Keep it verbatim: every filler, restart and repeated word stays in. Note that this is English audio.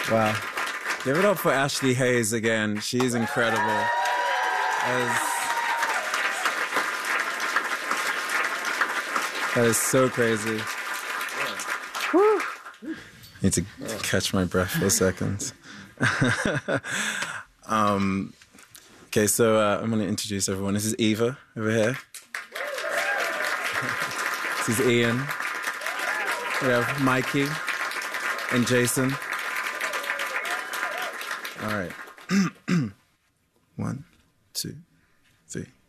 Wow. Give it up for Ashley Hayes again. She's incredible. As That is so crazy. Woo. Need to catch my breath for a second. um, okay, so uh, I'm going to introduce everyone. This is Eva over here. This is Ian. We have Mikey and Jason. All right. One, two, three.